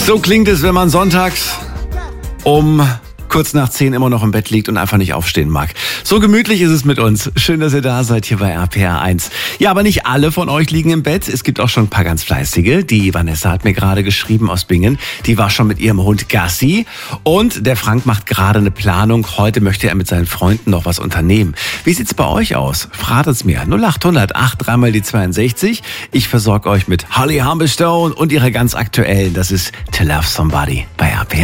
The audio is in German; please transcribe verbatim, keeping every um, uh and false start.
So klingt es, wenn man sonntags um kurz nach zehn immer noch im Bett liegt und einfach nicht aufstehen mag. So gemütlich ist es mit uns. Schön, dass ihr da seid hier bei R P R eins. Ja, aber nicht alle von euch liegen im Bett. Es gibt auch schon ein paar ganz fleißige. Die Vanessa hat mir gerade geschrieben aus Bingen. Die war schon mit ihrem Hund Gassi. Und der Frank macht gerade eine Planung. Heute möchte er mit seinen Freunden noch was unternehmen. Wie sieht's bei euch aus? Verratet es mir. null acht hundert acht dreimal die zweiundsechzig. Ich versorge euch mit Holly Humberstone und ihrer ganz aktuellen. Das ist To Love Somebody bei R P R.